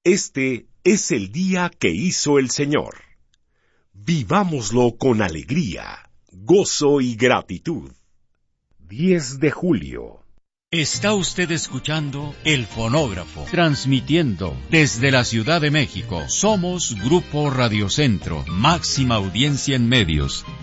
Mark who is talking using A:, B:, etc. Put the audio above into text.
A: Este es el día que hizo el Señor. Vivámoslo con alegría, gozo y gratitud. 10 de julio.
B: Está usted escuchando El Fonógrafo, transmitiendo desde la Ciudad de México. Somos Grupo Radio Centro, máxima audiencia en medios.